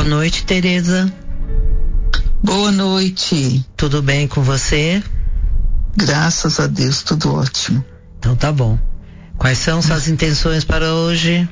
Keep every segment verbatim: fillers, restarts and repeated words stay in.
Boa noite, Tereza. Boa noite. Tudo bem com você? Graças a Deus, tudo ótimo. Então tá bom. Quais são suas intenções para hoje?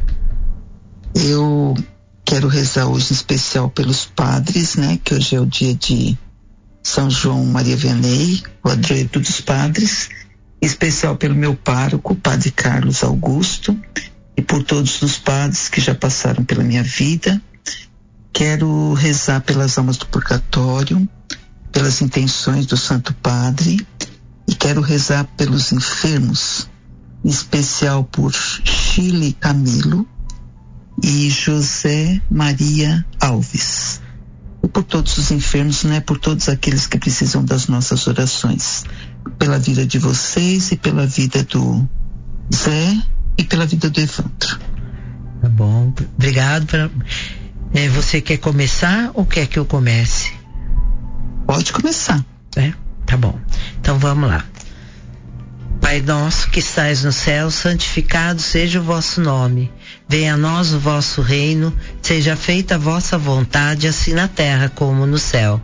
Eu quero rezar hoje em especial pelos padres, né? Que hoje é o dia de São João Maria Vianney, o padroeiro dos padres. Em especial pelo meu pároco, Padre Carlos Augusto, e por todos os padres que já passaram pela minha vida. Quero rezar pelas almas do purgatório, pelas intenções do Santo Padre, e quero rezar pelos enfermos, em especial por Chile Camilo e José Maria Alves. E por todos os enfermos, né? Por todos aqueles que precisam das nossas orações. Pela vida de vocês e pela vida do Zé e pela vida do Evandro. Tá bom, obrigado. Pra... É, você quer começar ou quer que eu comece? Pode começar. É? Tá bom. Então vamos lá. Pai nosso que estais no céu, santificado seja o vosso nome. Venha a nós o vosso reino, seja feita a vossa vontade, assim na terra como no céu.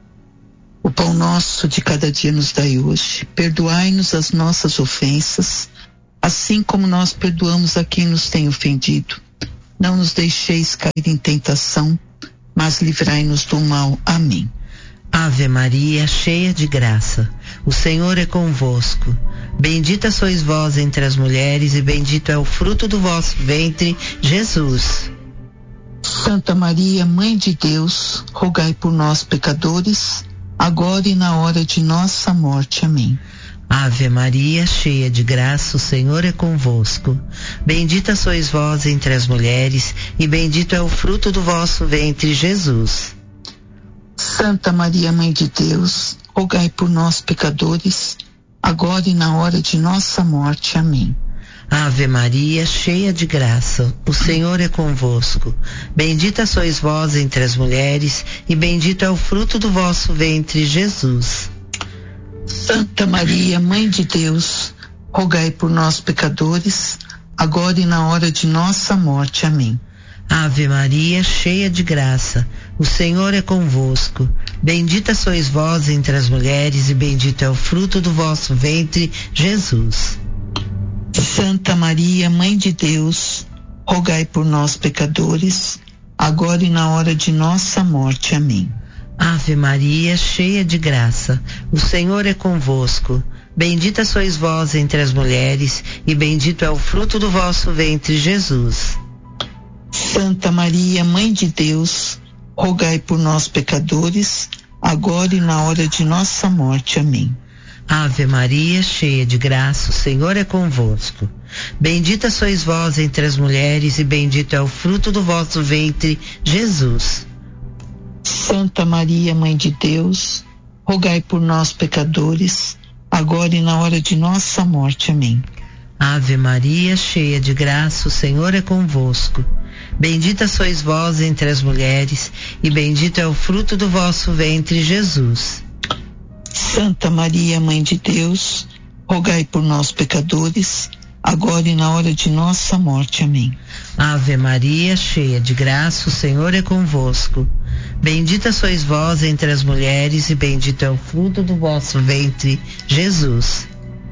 O pão nosso de cada dia nos dai hoje. Perdoai-nos as nossas ofensas, assim como nós perdoamos a quem nos tem ofendido. Não nos deixeis cair em tentação, mas livrai-nos do mal. Amém. Ave Maria, cheia de graça, o Senhor é convosco. Bendita sois vós entre as mulheres e bendito é o fruto do vosso ventre, Jesus. Santa Maria, Mãe de Deus, rogai por nós, pecadores, agora e na hora de nossa morte. Amém. Ave Maria, cheia de graça, o Senhor é convosco. Bendita sois vós entre as mulheres e bendito é o fruto do vosso ventre, Jesus. Santa Maria, Mãe de Deus, rogai por nós, pecadores, agora e na hora de nossa morte. Amém. Ave Maria, cheia de graça, o Senhor é convosco. Bendita sois vós entre as mulheres e bendito é o fruto do vosso ventre, Jesus. Santa Maria, Mãe de Deus, rogai por nós, pecadores, agora e na hora de nossa morte. Amém. Ave Maria, cheia de graça, o Senhor é convosco. Bendita sois vós entre as mulheres e bendito é o fruto do vosso ventre, Jesus. Santa Maria, Mãe de Deus, rogai por nós, pecadores, agora e na hora de nossa morte. Amém. Ave Maria, cheia de graça, o Senhor é convosco. Bendita sois vós entre as mulheres e bendito é o fruto do vosso ventre, Jesus. Santa Maria, Mãe de Deus, rogai por nós, pecadores, agora e na hora de nossa morte. Amém. Ave Maria, cheia de graça, o Senhor é convosco. Bendita sois vós entre as mulheres e bendito é o fruto do vosso ventre, Jesus. Santa Maria, Mãe de Deus, rogai por nós, pecadores, agora e na hora de nossa morte. Amém. Ave Maria, cheia de graça, o Senhor é convosco. Bendita sois vós entre as mulheres e bendito é o fruto do vosso ventre, Jesus. Santa Maria, Mãe de Deus, rogai por nós, pecadores, agora e na hora de nossa morte. Amém. Ave Maria, cheia de graça, o Senhor é convosco. Bendita sois vós entre as mulheres e bendito é o fruto do vosso ventre, Jesus.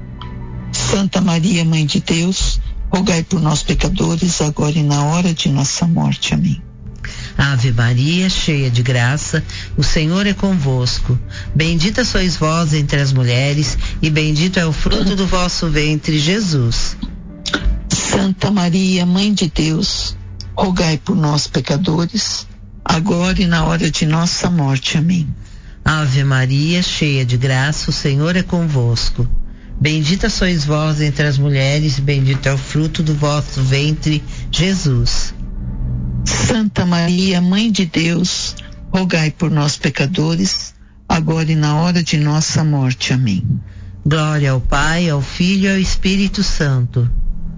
Santa Maria, Mãe de Deus, rogai por nós, pecadores, agora e na hora de nossa morte. Amém. Ave Maria, cheia de graça, o Senhor é convosco. Bendita sois vós entre as mulheres e bendito é o fruto do vosso ventre, Jesus. Santa Maria, Mãe de Deus, rogai por nós, pecadores, agora e na hora de nossa morte. Amém. Ave Maria, cheia de graça, o Senhor é convosco. Bendita sois vós entre as mulheres e bendito é o fruto do vosso ventre, Jesus. Santa Maria, Mãe de Deus, rogai por nós, pecadores, agora e na hora de nossa morte. Amém. Glória ao Pai, ao Filho e ao Espírito Santo.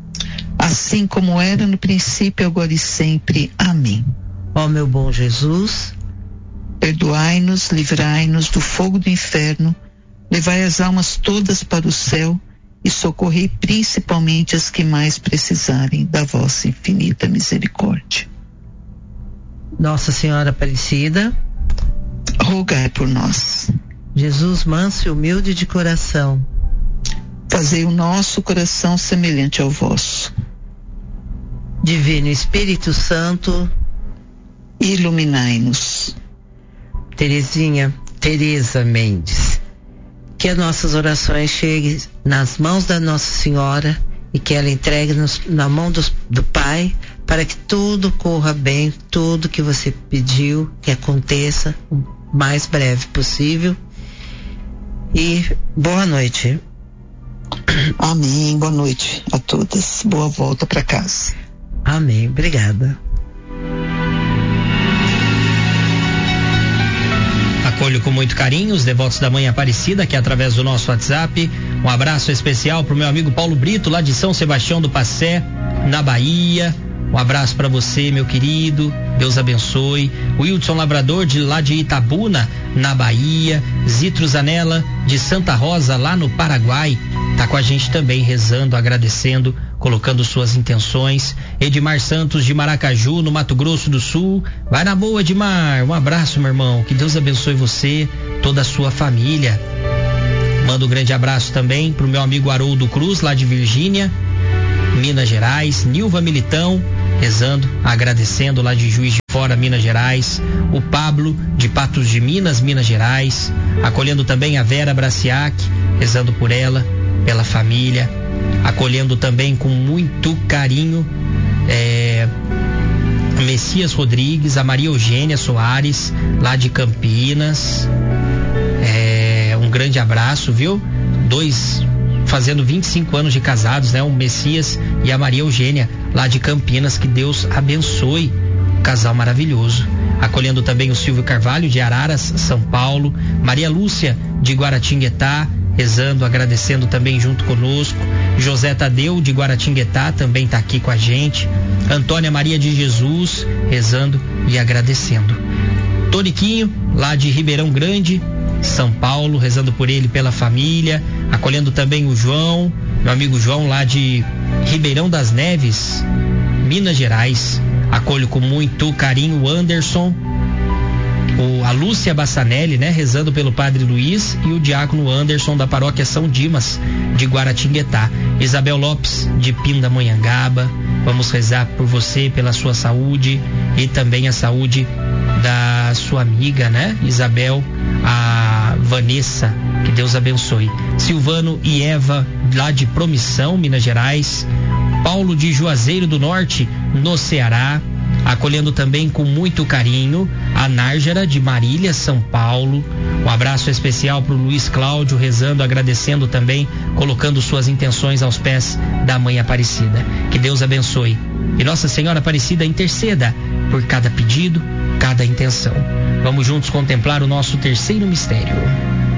Assim como era no princípio, agora e sempre. Amém. Ó meu bom Jesus, perdoai-nos, livrai-nos do fogo do inferno, levai as almas todas para o céu e socorrei principalmente as que mais precisarem da vossa infinita misericórdia. Nossa Senhora Aparecida, rogai por nós. Jesus manso e humilde de coração, fazei o nosso coração semelhante ao vosso. Divino Espírito Santo, iluminai-nos. Terezinha, Teresa Mendes, que as nossas orações cheguem nas mãos da Nossa Senhora e que ela entregue-nos na mão do, do Pai, para que tudo corra bem, tudo que você pediu, que aconteça o mais breve possível. E boa noite. Amém, boa noite a todas. Boa volta para casa. Amém, obrigada. Acolho com muito carinho os devotos da Mãe Aparecida, que é através do nosso WhatsApp. Um abraço especial pro meu amigo Paulo Brito, lá de São Sebastião do Passé, na Bahia. Um abraço para você, meu querido. Deus abençoe. O Wilson Labrador, de lá de Itabuna, na Bahia. Zitro Zanella, de Santa Rosa, lá no Paraguai, tá com a gente também, rezando, agradecendo, colocando suas intenções. Edmar Santos, de Maracaju, no Mato Grosso do Sul. Vai na boa, Edmar. Um abraço, meu irmão. Que Deus abençoe você, toda a sua família. Mando um grande abraço também pro meu amigo Haroldo Cruz, lá de Virgínia, Minas Gerais. Nilva Militão, rezando, agradecendo, lá de Juiz de Fora, Minas Gerais. O Pablo, de Patos de Minas, Minas Gerais. Acolhendo também a Vera Braciac, rezando por ela, pela família. Acolhendo também com muito carinho é, Messias Rodrigues, a Maria Eugênia Soares, lá de Campinas. É, um grande abraço, viu? Dois fazendo vinte e cinco anos de casados, né? O Messias e a Maria Eugênia, lá de Campinas. Que Deus abençoe, um casal maravilhoso. Acolhendo também o Silvio Carvalho, de Araras, São Paulo. Maria Lúcia, de Guaratinguetá, rezando, agradecendo também junto conosco. José Tadeu, de Guaratinguetá, também tá aqui com a gente. Antônia Maria de Jesus, rezando e agradecendo. Toniquinho, lá de Ribeirão Grande, São Paulo, rezando por ele, pela família. Acolhendo também o João, meu amigo João, lá de Ribeirão das Neves, Minas Gerais. Acolho com muito carinho o Anderson, o, a Lúcia Bassanelli, né, rezando pelo Padre Luiz, e o diácono Anderson, da paróquia São Dimas, de Guaratinguetá. Isabel Lopes, de Pindamonhangaba, vamos rezar por você, pela sua saúde e também a saúde da sua amiga, né, Isabel, a Vanessa, que Deus abençoe. Silvano e Eva, lá de Promissão, Minas Gerais. Paulo, de Juazeiro do Norte, no Ceará. Acolhendo também com muito carinho a Nárjara, de Marília, São Paulo. Um abraço especial pro Luiz Cláudio, rezando, agradecendo também, colocando suas intenções aos pés da Mãe Aparecida. Que Deus abençoe. E Nossa Senhora Aparecida interceda por cada pedido, cada intenção. Vamos juntos contemplar o nosso terceiro mistério.